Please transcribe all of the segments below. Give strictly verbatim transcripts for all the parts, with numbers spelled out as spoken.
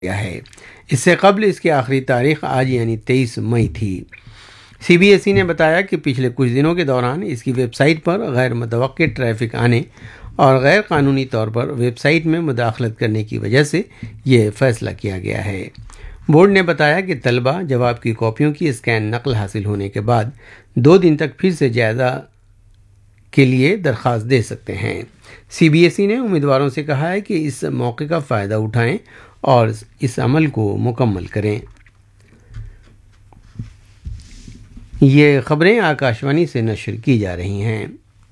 गया है। इससे قبل اس کی آخری تاریخ آج یعنی تیئیس مئی تھی۔ سی بی ایس ای نے بتایا کہ پچھلے کچھ دنوں کے دوران اس کی ویب سائٹ پر غیر متوقع ٹریفک آنے اور غیر قانونی طور پر ویب سائٹ میں مداخلت کرنے کی وجہ سے یہ فیصلہ کیا گیا ہے۔ بورڈ نے بتایا کہ طلبہ جواب کی کاپیوں کی اسکین نقل حاصل ہونے کے بعد دو دن تک پھر سے جائزہ کے لیے درخواست دے سکتے ہیں۔ سی بی ایس ای نے امیدواروں سے کہا ہے کہ اس موقع کا فائدہ اٹھائیں اور اس عمل کو مکمل کریں۔ یہ خبریں آکاشوانی سے نشر کی جا رہی ہیں۔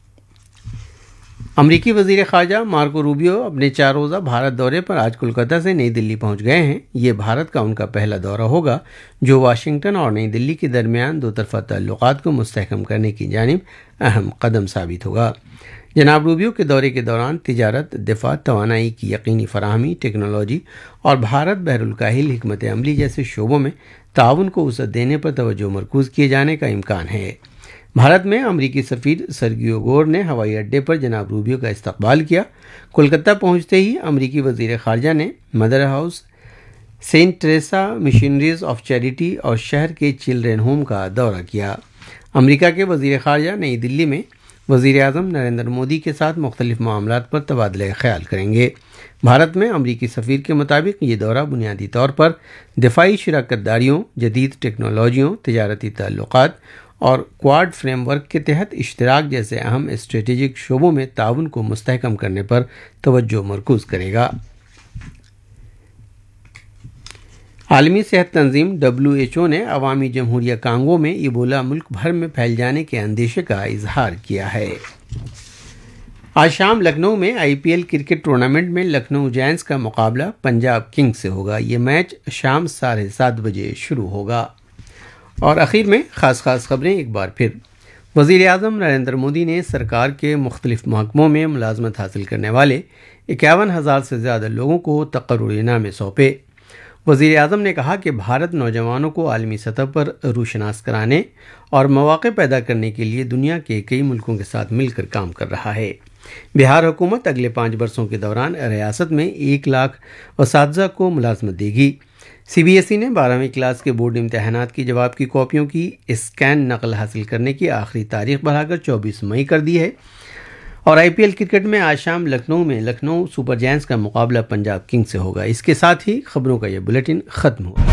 امریکی وزیر خارجہ مارکو روبیو اپنے چار روزہ بھارت دورے پر آج کولکتہ سے نئی دلی پہنچ گئے ہیں۔ یہ بھارت کا ان کا پہلا دورہ ہوگا جو واشنگٹن اور نئی دلی کے درمیان دو طرفہ تعلقات کو مستحکم کرنے کی جانب اہم قدم ثابت ہوگا۔ جناب روبیو کے دورے کے دوران تجارت، دفاع، توانائی کی یقینی فراہمی، ٹیکنالوجی اور بھارت بحر الکاہل حکمت عملی جیسے شعبوں میں تعاون کو وسعت دینے پر توجہ مرکوز کیے جانے کا امکان ہے۔ بھارت میں امریکی سفیر سرگیو گور نے ہوائی اڈے پر جناب روبیو کا استقبال کیا۔ کولکتہ پہنچتے ہی امریکی وزیر خارجہ نے mother house, Saint Teresa missionaries of charity اور شہر کے چلڈرن ہوم کا دورہ کیا۔ امریکہ کے وزیر خارجہ نئی دلی میں وزیر اعظم نریندر مودی کے ساتھ مختلف معاملات پر تبادلہ خیال کریں گے۔ بھارت میں امریکی سفیر کے مطابق یہ دورہ بنیادی طور پر دفاعی شراکت داریوں، جدید ٹیکنالوجیوں، تجارتی تعلقات اور کوارڈ فریم ورک کے تحت اشتراک جیسے اہم اسٹریٹجک شعبوں میں تعاون کو مستحکم کرنے پر توجہ مرکوز کرے گا۔ عالمی صحت تنظیم ڈبلیو ایچ او نے عوامی جمہوریہ کانگو میں ایبولا ملک بھر میں پھیل جانے کے اندیشے کا اظہار کیا ہے۔ آج شام لکھنؤ میں آئی پی ایل کرکٹ ٹورنامنٹ میں لکھنؤ جائنٹس کا مقابلہ پنجاب کنگز سے ہوگا۔ یہ میچ شام ساڑھے سات بجے شروع ہوگا۔ اور آخر میں خاص خاص خبریں ایک بار پھر۔ وزیر اعظم نریندر مودی نے سرکار کے مختلف محکموں میں ملازمت حاصل کرنے والے اکیاون ہزار سے زیادہ لوگوں کو تقرری نامے سونپے۔ وزیر اعظم نے کہا کہ بھارت نوجوانوں کو عالمی سطح پر روشناس کرانے اور مواقع پیدا کرنے کے لیے دنیا کے کئی ملکوں کے ساتھ مل کر کام کر رہا ہے۔ بہار حکومت اگلے پانچ برسوں کے دوران ریاست میں ایک لاکھ اساتذہ کو ملازمت دے گی۔ سی بی ایس ای نے بارہویں کلاس کے بورڈ امتحانات کی جواب کی کاپیوں کی اسکین نقل حاصل کرنے کی آخری تاریخ بڑھا کر چوبیس مئی کر دی ہے۔ اور آئی پی ایل کرکٹ میں آج شام لکھنؤ میں لکھنؤ سپر جائنٹس کا مقابلہ پنجاب کنگ سے ہوگا۔ اس کے ساتھ ہی خبروں کا یہ بلیٹن ختم ہوا۔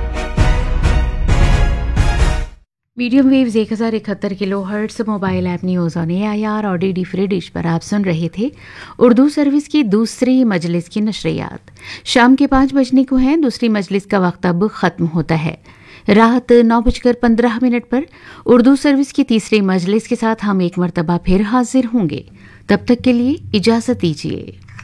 میڈیم ویوز ایک ہزار اکہتر کلو hertz mobile app news on a I R اور ڈی ڈی فری ڈش پر آپ سن رہے تھے اردو سروس کی دوسری مجلس کی نشریات۔ شام کے پانچ بجنے کو ہیں، دوسری مجلس کا وقت اب ختم ہوتا ہے۔ رات نو بج کر پندرہ منٹ پر اردو سروس کی تیسری مجلس کے ساتھ ہم ایک مرتبہ پھر حاضر ہوں گے۔ تب تک کے لیے اجازت دیجیے۔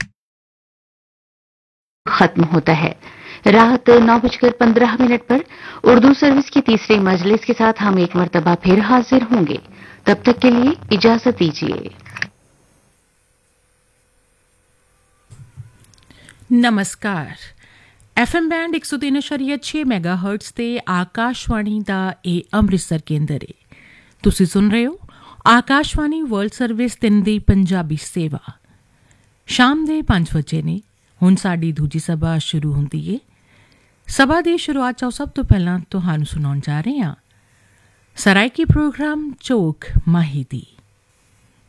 ختم ہوتا ہے۔ رات نو بج کر پندرہ منٹ پر اردو سروس کی تیسری مجلس کے ساتھ ہم ایک مرتبہ پھر حاضر ہوں گے۔ تب تک کے لیے اجازت دیجیے۔ ਨਮਸਕਾਰ। ਐਫ ਐਮ ਬੈਂਡ ਇੱਕ ਸੌ ਤਿੰਨ ਦਸ਼ਮਲਵ ਛੇ ਮੈਗਾ ਹਰਟਜ਼ ਤੇ ਆਕਾਸ਼ਵਾਣੀ ਦਾ ਇਹ ਅੰਮ੍ਰਿਤਸਰ ਕੇਂਦਰ ਹੈ। ਤੁਸੀਂ ਸੁਣ ਰਹੇ ਹੋ ਆਕਾਸ਼ਵਾਣੀ ਵਰਲਡ ਸਰਵਿਸ ਤਿੰਨ ਦੀ ਪੰਜਾਬੀ ਸੇਵਾ। ਸ਼ਾਮ ਦੇ ਪੰਜ ਵਜੇ ਨੇ। ਹੁਣ ਸਾਡੀ ਦੂਜੀ ਸਭਾ ਸ਼ੁਰੂ ਹੁੰਦੀ ਹੈ। ਸਭਾ ਦੀ ਸ਼ੁਰੂਆਤ ਚ ਸਭ ਤੋਂ ਪਹਿਲਾਂ ਤੁਹਾਨੂੰ ਸੁਣਾਉਣ ਜਾ ਰਹੇ ਹਾਂ ਸਰਾਇਕੀ ਪ੍ਰੋਗਰਾਮ ਚੋਕ ਮਾਹੀ ਦੀ।